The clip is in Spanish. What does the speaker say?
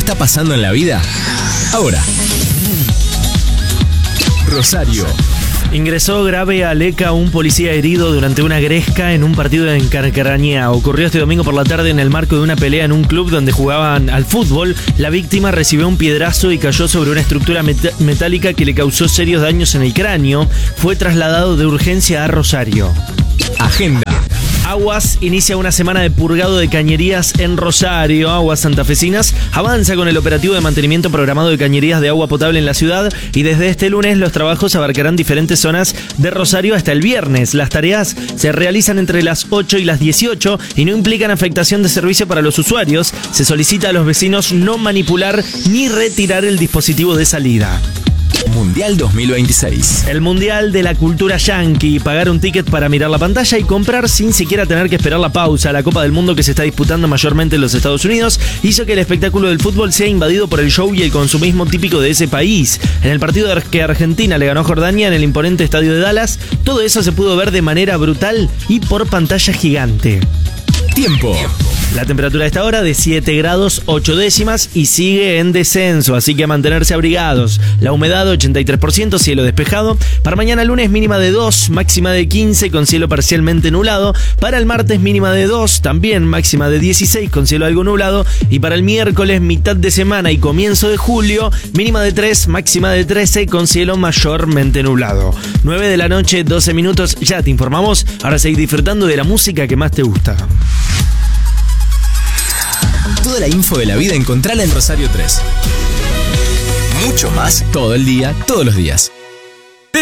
está pasando en la vida? Ahora. Rosario. Ingresó grave a Leca un policía herido durante una gresca en un partido en Carcarañá. Ocurrió este domingo por la tarde en el marco de una pelea en un club donde jugaban al fútbol. La víctima recibió un piedrazo y cayó sobre una estructura metálica que le causó serios daños en el cráneo. Fue trasladado de urgencia a Rosario. Agenda. Aguas inicia una semana de purgado de cañerías en Rosario. Aguas Santafesinas avanza con el operativo de mantenimiento programado de cañerías de agua potable en la ciudad y desde este lunes los trabajos abarcarán diferentes zonas de Rosario hasta el viernes. Las tareas se realizan entre las 8 y las 18 y no implican afectación de servicio para los usuarios. Se solicita a los vecinos no manipular ni retirar el dispositivo de salida. Mundial 2026. El Mundial de la Cultura Yankee. Pagar un ticket para mirar la pantalla y comprar sin siquiera tener que esperar la pausa. La Copa del Mundo, que se está disputando mayormente en los Estados Unidos, hizo que el espectáculo del fútbol sea invadido por el show y el consumismo típico de ese país. En el partido que Argentina le ganó a Jordania en el imponente estadio de Dallas, todo eso se pudo ver de manera brutal y por pantalla gigante. Tiempo. La temperatura a esta hora de 7 grados 8 décimas y sigue en descenso, así que a mantenerse abrigados. La humedad 83%, cielo despejado. Para mañana lunes mínima de 2, máxima de 15 con cielo parcialmente nublado. Para el martes mínima de 2, también máxima de 16 con cielo algo nublado. Y para el miércoles mitad de semana y comienzo de julio, mínima de 3, máxima de 13 con cielo mayormente nublado. 9 de la noche, 12 minutos, ya te informamos. Ahora seguí disfrutando de la música que más te gusta. Toda la info de la vida encontrala en Rosario 3. Mucho más todo el día, todos los días.